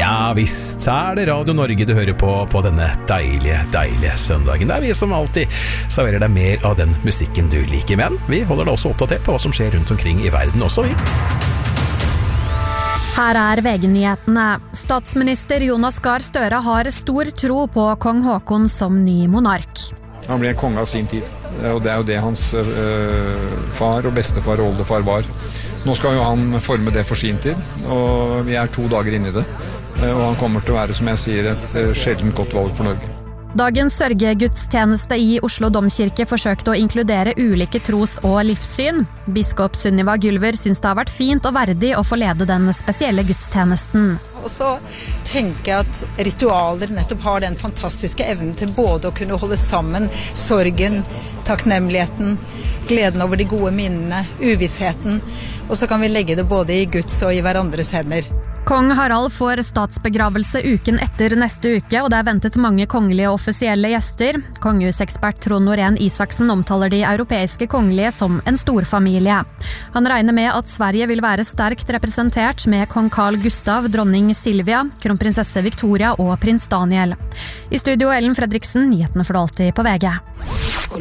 Ja visst, det Radio Norge du hører på denne deilige søndagen. Det vi som alltid serverer deg mer av den musikken du liker, men vi holder deg også oppdatert på hva som skjer rundt omkring i verden også, vi. Her VG-nyhetene. Statsminister Jonas Gahr Støre har stor tro på kong Haakon som ny monark. Han ble en konge av sin tid, og det jo det hans far og bestefar og oldefar var. Nå skal jo han forme det for sin tid, og vi 2 dager inne i det. Og han kommer til å være, som jeg sier, et sjeldent godt valg for Norge. Dagens sørgegudstjeneste i Oslo Domkirke forsøkte å inkludere ulike tros- og livssyn. Biskop Sunniva Gylver synes det har vært fint og verdig å få lede den spesielle gudstjenesten. Og så tenker jeg at ritualer nettopp har den fantastiske evnen til både å kunne holde sammen sorgen, takknemligheten, gleden over de gode minnene, uvissheten, og så kan vi legge det både i Guds og i hverandres hender. Kong Harald får statsbegravelse uken etter neste uke, og det ventet mange kongelige og offisielle gjester. Kongehusekspert Trond Norén Isaksen omtaler de europeiske kongelige som en storfamilie. Han regner med at Sverige vil være sterkt representert med kong Carl Gustav, dronning Silvia, kronprinsesse Victoria og prins Daniel. I studio Ellen Fredriksen, nyhetene for alltid på VG.